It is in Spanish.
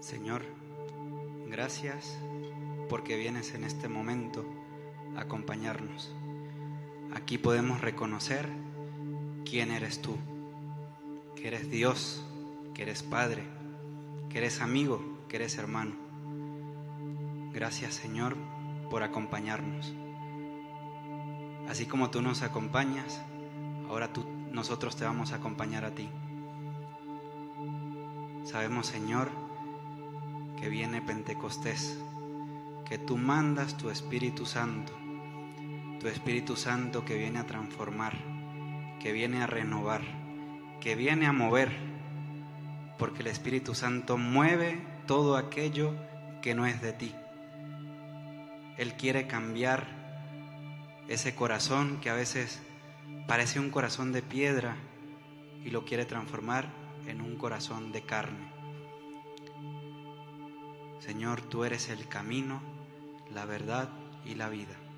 Señor, gracias porque vienes en este momento a acompañarnos. Aquí podemos reconocer quién eres tú, que eres Dios, que eres Padre, que eres amigo, que eres hermano. Gracias, Señor, por acompañarnos. Así como tú nos acompañas, ahora nosotros te vamos a acompañar a ti. Sabemos, Señor, que viene Pentecostés, que tú mandas tu Espíritu Santo que viene a transformar, que viene a renovar, que viene a mover, porque el Espíritu Santo mueve todo aquello que no es de ti. Él quiere cambiar ese corazón que a veces parece un corazón de piedra y lo quiere transformar en un corazón de carne. Señor, tú eres el camino, la verdad y la vida.